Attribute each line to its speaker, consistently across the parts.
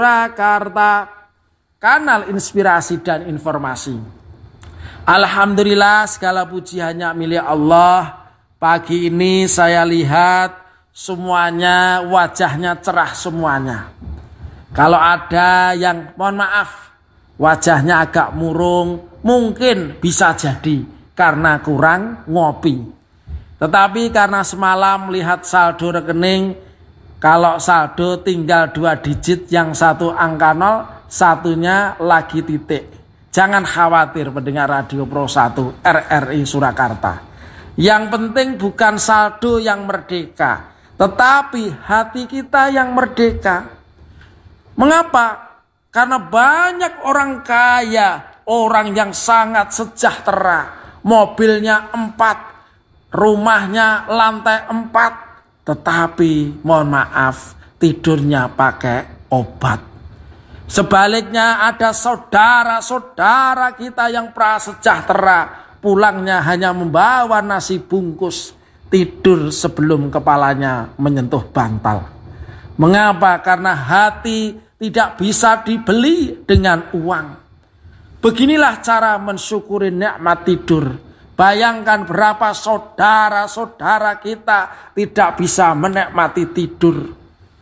Speaker 1: Surakarta, kanal inspirasi dan informasi. Alhamdulillah, segala puji hanya milik Allah. Pagi ini saya lihat semuanya wajahnya cerah semuanya. Kalau ada yang mohon maaf wajahnya agak murung, mungkin bisa jadi karena kurang ngopi. Tetapi karena semalam lihat saldo rekening, kalau saldo tinggal 2 digit, yang satu angka 0, satunya lagi titik. Jangan khawatir pendengar Radio Pro 1 RRI Surakarta. Yang penting bukan saldo yang merdeka, tetapi hati kita yang merdeka. Mengapa? Karena banyak orang kaya, orang yang sangat sejahtera, mobilnya 4, rumahnya lantai 4, tetapi mohon maaf tidurnya pakai obat. Sebaliknya ada saudara-saudara kita yang prasejahtera, pulangnya hanya membawa nasi bungkus, tidur sebelum kepalanya menyentuh bantal. Mengapa? Karena hati tidak bisa dibeli dengan uang. Beginilah cara mensyukuri nikmat tidur. Bayangkan berapa saudara-saudara kita tidak bisa menikmati tidur.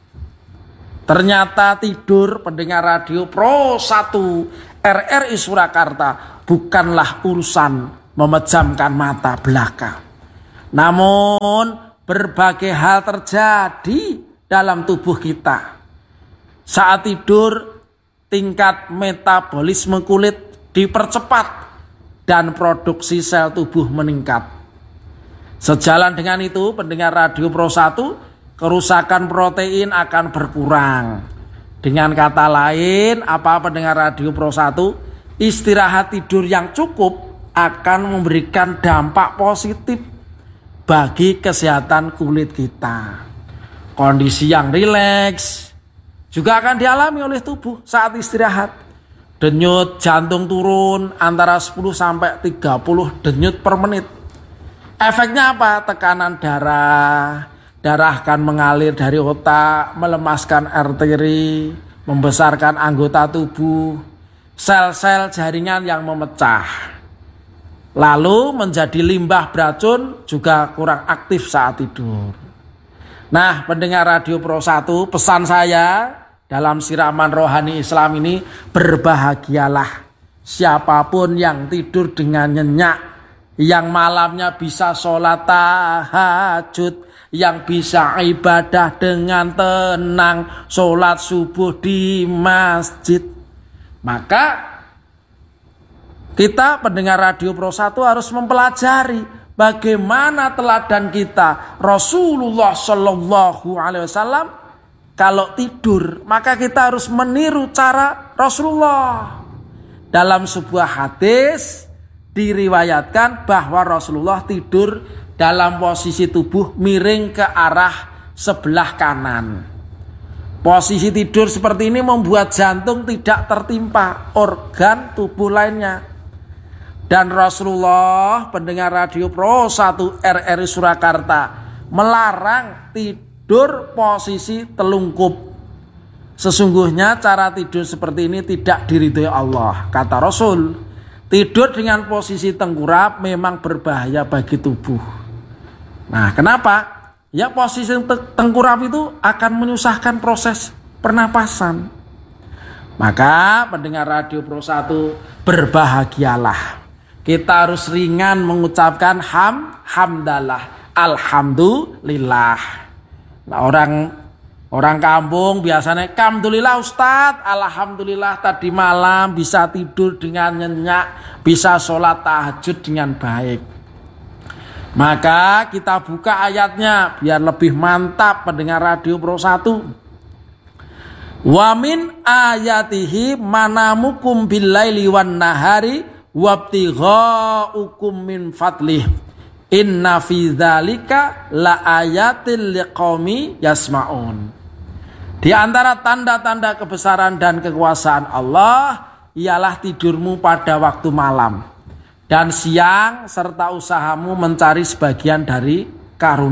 Speaker 1: Ternyata tidur pendengar Radio Pro 1 RRI Surakarta bukanlah urusan memejamkan mata belaka. Namun berbagai hal terjadi dalam tubuh kita. Saat tidur tingkat metabolisme kulit dipercepat dan produksi sel tubuh meningkat. Sejalan dengan itu pendengar Radio Pro 1, kerusakan protein akan berkurang. Dengan kata lain, apa pendengar Radio Pro 1? Istirahat tidur yang cukup akan memberikan dampak positif bagi kesehatan kulit kita. Kondisi yang rileks juga akan dialami oleh tubuh saat istirahat. Denyut jantung turun antara 10 sampai 30 denyut per menit. Efeknya apa? Tekanan darah akan mengalir dari otak, melemaskan arteri, membesarkan anggota tubuh, sel-sel jaringan yang memecah. Lalu menjadi limbah beracun juga kurang aktif saat tidur. Nah, pendengar Radio Pro 1, pesan saya dalam siraman rohani Islam ini, berbahagialah siapapun yang tidur dengan nyenyak, yang malamnya bisa sholat tahajud, yang bisa ibadah dengan tenang, sholat subuh di masjid. Maka kita pendengar Radio Pro 1 harus mempelajari bagaimana teladan kita. Rasulullah Shallallahu Alaihi Wasallam kalau tidur, maka kita harus meniru cara Rasulullah. Dalam sebuah hadis diriwayatkan bahwa Rasulullah tidur dalam posisi tubuh miring ke arah sebelah kanan. Posisi tidur seperti ini membuat jantung tidak tertimpa organ tubuh lainnya. Dan Rasulullah, pendengar Radio Pro 1 RRI Surakarta, melarang tidur posisi telungkup. Sesungguhnya cara tidur seperti ini tidak diridhoi Allah. Kata Rasul, tidur dengan posisi tengkurap memang berbahaya bagi tubuh. Nah, kenapa? Ya, posisi tengkurap itu akan menyusahkan proses pernapasan. Maka pendengar Radio Pro 1, berbahagialah. Kita harus ringan mengucapkan hamdalah, alhamdulillah. Nah, orang kampung biasanya alhamdulillah Ustadz, alhamdulillah tadi malam bisa tidur dengan nyenyak, bisa sholat tahajud dengan baik. Maka kita buka ayatnya biar lebih mantap pendengar Radio Pro 1. Wa min ayatihi manamukum billaili wan nahari wabtighaukum min fadlih. Inna fi dzalika la ayatil liqaumi yasmaun. Di antara tanda-tanda kebesaran dan kekuasaan Allah ialah tidurmu pada waktu malam dan siang serta usahamu mencari sebagian dari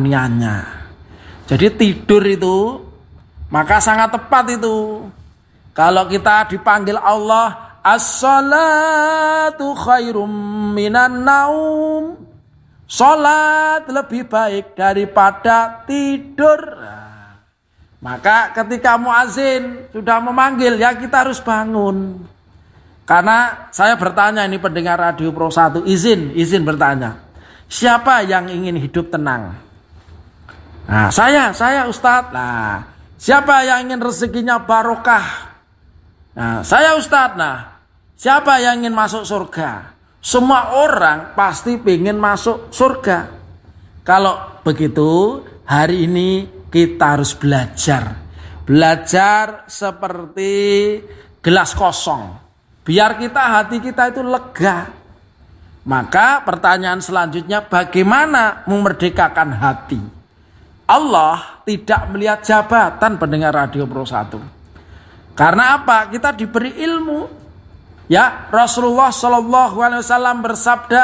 Speaker 1: karunia-Nya. Jadi tidur itu maka sangat tepat itu. Kalau kita dipanggil Allah, as-salatu khairum minan naum. Salat lebih baik daripada tidur. Nah, maka ketika muazin sudah memanggil, ya kita harus bangun. Karena saya bertanya ini pendengar Radio Pro 1, izin bertanya. Siapa yang ingin hidup tenang? Nah, saya Ustadz. Nah, siapa yang ingin rezekinya barokah? Nah, saya Ustadz. Nah, siapa yang ingin masuk surga? Semua orang pasti ingin masuk surga. Kalau begitu, hari ini kita harus belajar. Belajar seperti gelas kosong. Biar hati kita itu lega. Maka pertanyaan selanjutnya, bagaimana memerdekakan hati? Allah tidak melihat jabatan pendengar Radio Pro 1. Karena apa? Kita diberi ilmu. Ya, Rasulullah SAW bersabda,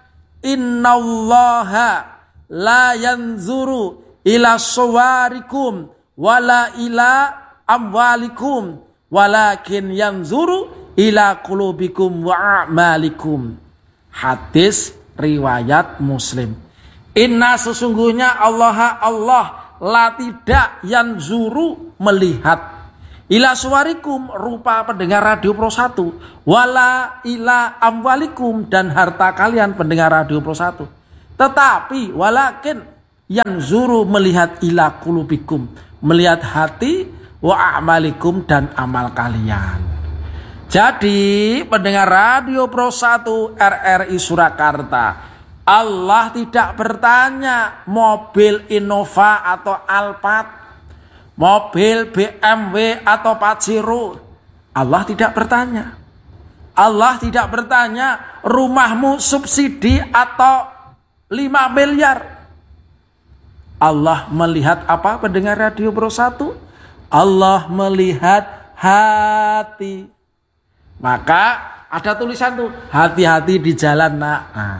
Speaker 1: Innallaha la yanzuru ila suwarikum wala ila amwalikum walakin yanzuru ila qulubikum wa a'malikum. Hadis riwayat Muslim. Inna sesungguhnya Allah la tidak yanzuru melihat ila suwarikum rupa pendengar Radio Pro 1 wala ila amwalikum dan harta kalian pendengar Radio Pro 1. Tetapi walakin yanzuru melihat ila qulubikum, melihat hati, wa a'malikum dan amal kalian. Jadi pendengar Radio Pro 1 RRI Surakarta, Allah tidak bertanya mobil Innova atau Alphard, mobil BMW atau Pajero. Allah tidak bertanya. Allah tidak bertanya rumahmu subsidi atau 5 miliar. Allah melihat apa pendengar Radio Pro 1? Allah melihat hati. Maka ada tulisan tuh, hati-hati di jalan nak. Nah,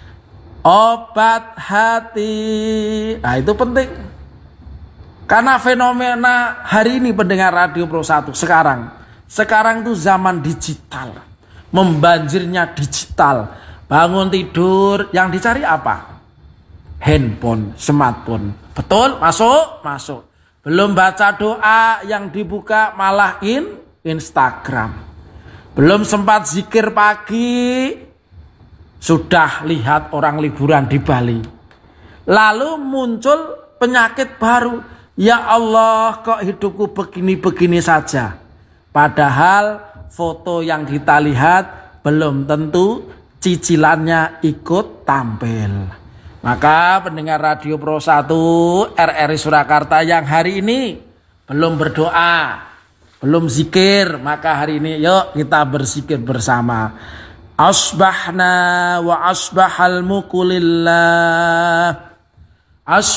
Speaker 1: obat hati. Nah, itu penting. Karena fenomena hari ini pendengar Radio Pro 1 sekarang itu zaman digital, membanjirnya digital. Bangun tidur yang dicari apa? Handphone, smartphone. Betul? Masuk. Belum baca doa yang dibuka malah Instagram. Belum sempat zikir pagi sudah lihat orang liburan di Bali. Lalu muncul penyakit baru. Ya Allah, kok hidupku begini-begini saja. Padahal foto yang kita lihat belum tentu cicilannya ikut tampil. Maka pendengar Radio Pro 1 RRI Surakarta yang hari ini belum berdoa, belum zikir, maka hari ini yuk kita berzikir bersama. Asbahna wa asbahal mulku lillah.